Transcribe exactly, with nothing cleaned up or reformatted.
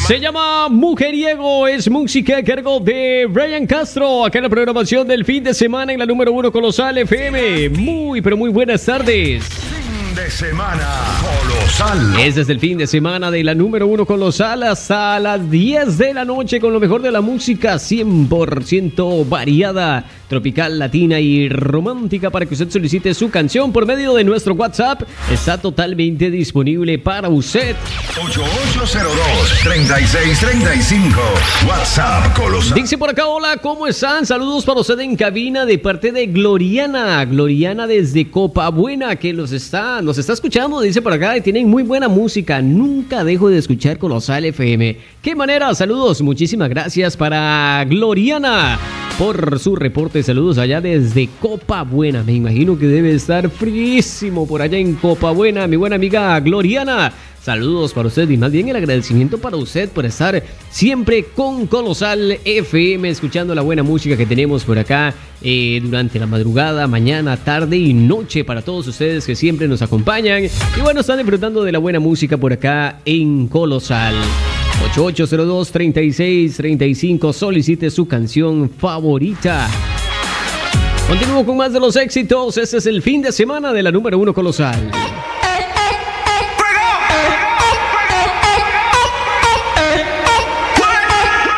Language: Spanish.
Se llama Mujeriego, es música a cargo de Brian Castro, acá en la programación del fin de semana en la número uno Colosal F M. Muy, pero muy buenas tardes. Fin de semana Colosal. Este es el fin de semana de la número uno Colosal hasta las diez de la noche con lo mejor de la música cien por ciento variada, tropical, latina y romántica para que usted solicite su canción por medio de nuestro WhatsApp. Está totalmente disponible para usted. ocho ocho cero dos, tres seis tres cinco. WhatsApp Colosal. Dice por acá, hola, ¿cómo están? Saludos para usted en cabina de parte de Gloriana. Gloriana desde Copa Buena, que los está, nos está escuchando, dice por acá, y tienen muy buena música. Nunca dejo de escuchar Colosal F M. ¿Qué manera? Saludos, muchísimas gracias para Gloriana por su reporte. Saludos allá desde Copa Buena. Me imagino que debe estar frísimo por allá en Copa Buena, mi buena amiga Gloriana. Saludos para usted y más bien el agradecimiento para usted por estar siempre con Colosal F M, escuchando la buena música que tenemos por acá eh, durante la madrugada, mañana, tarde y noche para todos ustedes que siempre nos acompañan. Y bueno, están disfrutando de la buena música por acá en Colosal. ocho ocho cero dos, tres seis tres cinco, solicite su canción favorita. Continúo con más de los éxitos. Este es el fin de semana de la número uno Colosal.